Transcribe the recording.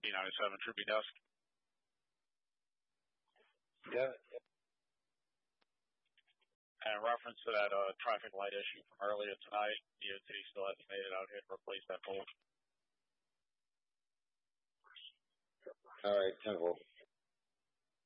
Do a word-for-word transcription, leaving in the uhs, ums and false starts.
D ninety-seven Troopy Desk. Yeah. And in reference to that uh, traffic light issue from earlier tonight, D O T still hasn't made it out here to replace that pole. All right, Temple.